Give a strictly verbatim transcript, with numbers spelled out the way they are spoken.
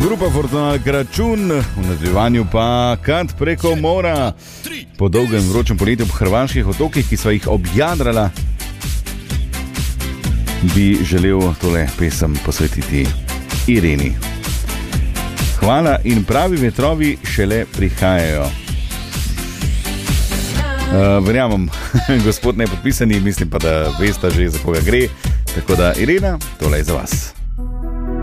grupa Fortunal Kračun, v nadaljevanju pa Kant preko mora. Po dolgem vročem poletju v hrvaških otokih, ki sva jih objadrala, bi želel tole pesem posvetiti Ireni. Hvala in pravi vetrovi šele prihajajo. Uh, verjamem, gospod nepodpisani, mislim pa, da veste že, za koga gre. Tako da, Irena, tole je za vas.